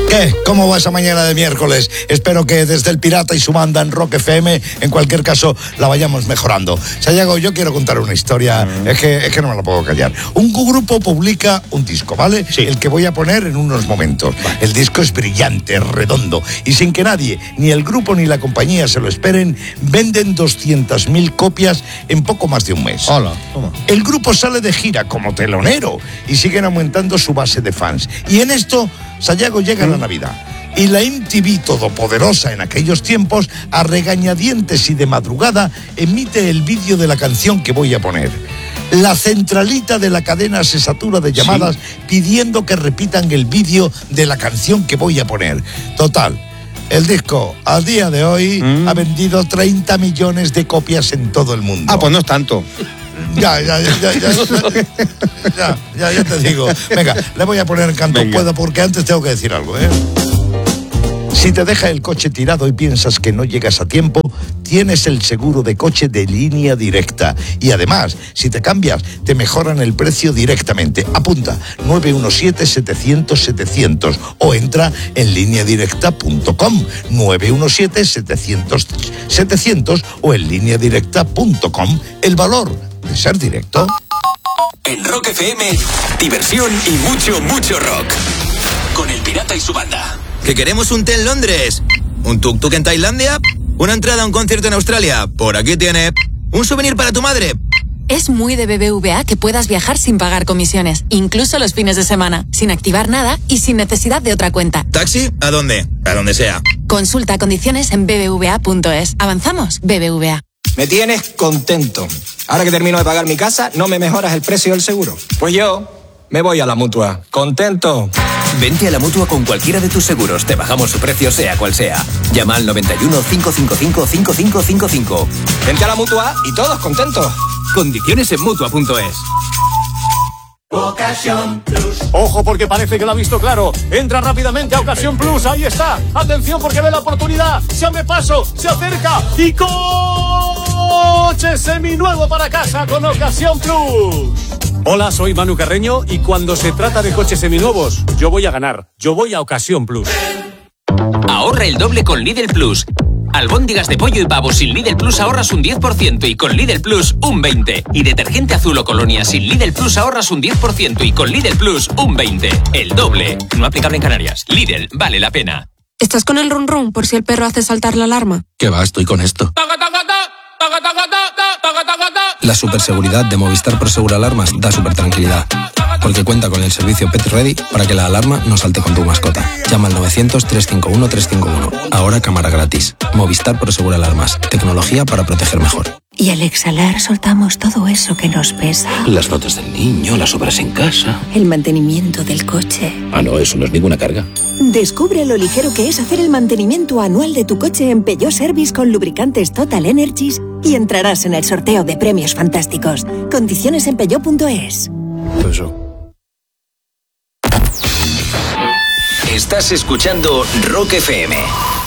¿Qué? ¿Cómo va esa mañana de miércoles? Espero que desde el Pirata y su banda en Rock FM, en cualquier caso, la vayamos mejorando. Sayago, yo quiero contar una historia, es que no me la puedo callar. Un grupo publica un disco, ¿vale? Sí. El que voy a poner en unos momentos. Vale. El disco es brillante, es redondo, y sin que nadie, ni el grupo ni la compañía se lo esperen, venden 200.000 copias en poco más de un mes. Hola, toma. El grupo sale de gira como telonero y siguen aumentando su base de fans. Y en esto, Sayago, llega la Navidad. Y la MTV, todopoderosa en aquellos tiempos, a regañadientes y de madrugada, emite el vídeo de la canción que voy a poner. La centralita de la cadena se satura de llamadas pidiendo que repitan el vídeo de la canción que voy a poner. Total, el disco, a día de hoy, ha vendido 30 millones de copias en todo el mundo. Ah, pues no es tanto. Ya te digo. Venga, le voy a poner en canto puedo, porque antes tengo que decir algo, ¿eh? Si te deja el coche tirado y piensas que no llegas a tiempo, tienes el seguro de coche de Línea Directa. Y además, si te cambias, te mejoran el precio directamente. Apunta, 917-700-700 o entra en lineadirecta.com, 917-700-700 o en lineadirecta.com. El valor de ser directo. En Rock FM, diversión y mucho, mucho rock. Con el Pirata y su banda. ¿Que queremos un té en Londres? ¿Un tuk-tuk en Tailandia? ¿Una entrada a un concierto en Australia? Por aquí tiene. ¿Un souvenir para tu madre? Es muy de BBVA que puedas viajar sin pagar comisiones, incluso los fines de semana, sin activar nada y sin necesidad de otra cuenta. ¿Taxi? ¿A dónde? A donde sea. Consulta condiciones en bbva.es. ¿Avanzamos? BBVA. Me tienes contento. Ahora que termino de pagar mi casa, ¿no me mejoras el precio del seguro? Pues yo me voy a la Mutua. ¿Contento? Vente a la Mutua con cualquiera de tus seguros. Te bajamos su precio, sea cual sea. Llama al 91 555 5555. Vente a la Mutua y todos contentos. Condiciones en Mutua.es. Ocasión Plus. Ojo, porque parece que lo ha visto claro. Entra rápidamente a Ocasión Plus. Ahí está. Atención, porque ve la oportunidad. Se abre paso, se acerca y coche seminuevo para casa con Ocasión Plus. Hola, soy Manu Carreño y cuando se trata de coches seminuevos, yo voy a ganar. Yo voy a Ocasión Plus. Ahorra el doble con Lidl Plus. Albóndigas de pollo y pavo sin Lidl Plus ahorras un 10% y con Lidl Plus un 20%. Y detergente azul o colonia sin Lidl Plus ahorras un 10% y con Lidl Plus un 20%. El doble. No aplicable en Canarias. Lidl, vale la pena. ¿Estás con el run run por si el perro hace saltar la alarma? ¿Qué va? Estoy con esto. La superseguridad de Movistar Prosegur Alarmas da super tranquilidad, porque cuenta con el servicio Pet Ready para que la alarma no salte con tu mascota. Llama al 900-351-351. Ahora cámara gratis. Movistar Prosegur Alarmas. Tecnología para proteger mejor. Y al exhalar soltamos todo eso que nos pesa. Las notas del niño, las obras en casa. El mantenimiento del coche. Ah, no, eso no es ninguna carga. Descubre lo ligero que es hacer el mantenimiento anual de tu coche en Peugeot Service con lubricantes Total Energies y entrarás en el sorteo de premios fantásticos. Condiciones en peugeot.es. Eso. Estás escuchando Rock FM.